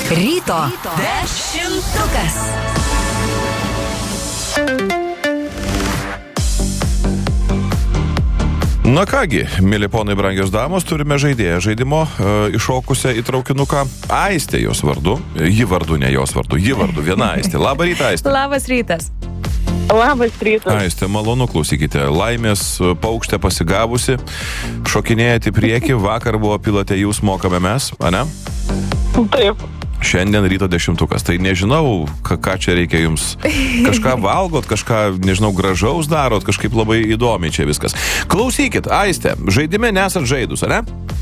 Ryto dešimtukas. Na kągi, mėly ponai, brangios damos, turime žaidėją žaidimo iššokusią į traukinuką. Aistė jos vardu, ji vardu, ne jos vardu, ji vardu, viena Aistė. Labą rytą, Aistė. Labas rytas. Labas rytas. Aistė, malonu, klausykite. Laimės paukštė pasigavusi, šokinėjate į priekį, vakar buvo pilote jūs, mokame mes, ane? Taip. Šiandien ryto dešimtukas. Tai nežinau, ką čia reikia jums. Kažką valgot, kažką, nežinau, gražaus darot, kažkaip labai įdomiai čia viskas. Klausykit, Aistė, žaidime nesat žaidus, ane?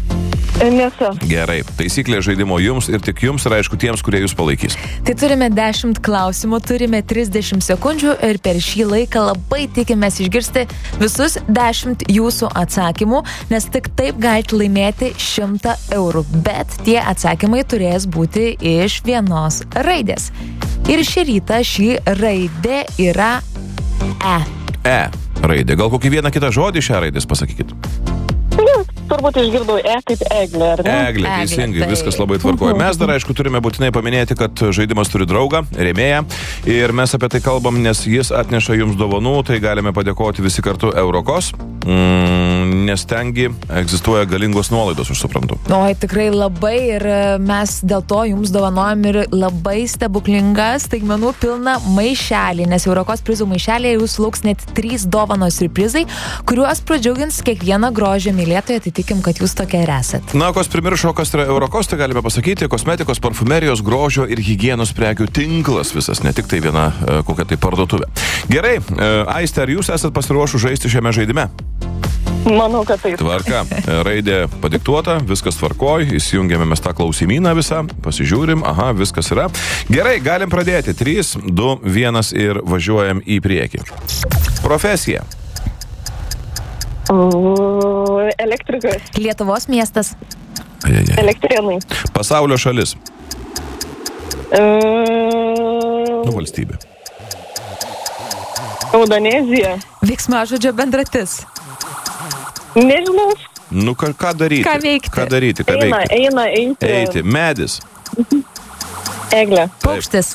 Nesu. Gerai, taisyklė žaidimo jums ir tik jums ir aišku tiems, kurie jūs palaikys. Tai turime 10 klausimų, turime 30 sekundžių ir per šį laiką labai tikimės išgirsti visus 10 jūsų atsakymų, nes tik taip galite laimėti 100 eurų. Bet tie atsakymai turės būti iš vienos raidės. Ir šį rytą šį raidę yra E. E raidė. Gal kokį vieną kitą žodį šią raidės pasakykit? Turbūt išgirdau kaip eglė, ar ne? Eglė, teisingai, tai. viskas labai tvarkoja. Mes dar, aišku, turime būtinai paminėti, kad žaidimas turi draugą, rėmėją. Ir mes apie tai kalbam, nes jis atneša jums dovanų, tai galime padėkoti visi kartu Eurokos, nes tengi egzistuoja galingos nuolaidos, aš suprantu. Oi, tikrai labai ir mes dėl to jums dovanojam ir labai stebuklingą staigmenų pilną maišelį, nes Eurokos prizų maišelėje jūs lauks net 3 dovanos ir prizai, kuriuos pradžiugins kiekvieną grožio mylėtoją, tai tikim, kad jūs tokia ir esat. Na, kas primiršo, kas yra Eurokos, tai galime pasakyti, kosmetikos, parfumerijos, grožio ir higienos prekių tinklas visas, ne tik tai viena kokia tai parduotuvė. Gerai, Aistė, ar jūs esat pasiruošę žaisti šiame žaidime? Manau, kad taip. Tvarka, raidė padiktuota, viskas tvarkoj, įsijungiame mes tą klausimyną visą, pasižiūrim, aha, viskas yra. Gerai, galim pradėti. 3, 2, 1 ir važiuojam į priekį. Profesija. Elektrikas. Lietuvos miestas. Elektrėnai. Pasaulio šalis. Valstybė. Indonezija. Veiksmažodžio bendratis. Nežinau. Ką daryti? Ką veikti? Ką daryti? Eiti. Eiti. Medis. Eglė. Paukštis.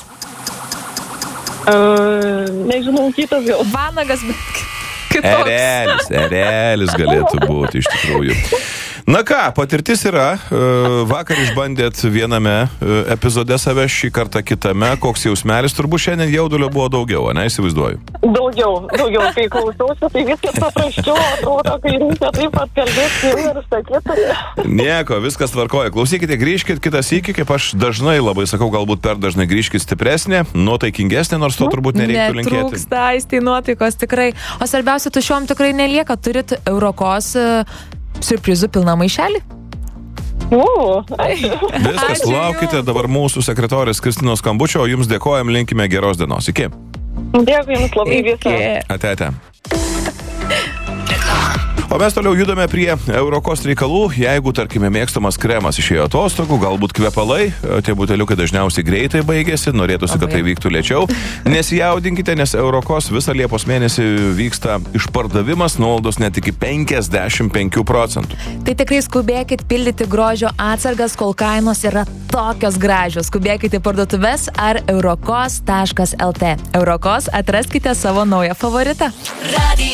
Nežinau, kitas gal. Vanagas, bet kitoks. Erelis galėtų būti iš tikrųjų. Na ką, patirtis yra, vakar išbandėt viename epizode save, šį kartą kitame, koks jausmelis, turbūt šiandien jaudulio buvo daugiau, ne, įsivaizduoju? Daugiau, kai klausiausi, tai viskas paprasčiau, atrodo, kai reikia taip pat kalbėti ir sakyti. Nieko, viskas tvarkoja. Klausykite, grįžkit kitą sykį, kaip aš dažnai labai sakau, galbūt per dažnai grįžkit stipresnė, nuotaikingesnė, nors to turbūt nereiktų linkėti. Netrūksta, Aistei, nuotaikos tikrai. O svarbiausia, tu šiom tikrai nelieka, turit Eurokos siurprizų pilną maišelį. Viskas, Ačiū laukite jums. dabar mūsų sekretorės Kristinos skambučio, o jums dėkojam, linkime geros dienos. Iki. Dėkui jums labai visą. Ate. O mes toliau judame prie Eurokos reikalų. Jeigu, tarkime, mėgstamas kremas išėjo atostogų, galbūt kvepalai, tie buteliukai dažniausiai greitai baigėsi, norėtųsi, kad tai vyktų lėčiau. Nesijaudinkite, nes Eurokos visą Liepos mėnesį vyksta išpardavimas, nuolaidos net iki 55%. Tai tikrai skubėkit pildyti grožio atsargas, kol kainos yra tokios gražios. Skubėkite į parduotuves ar eurokos.lt. Eurokos, atraskite savo naują favoritą.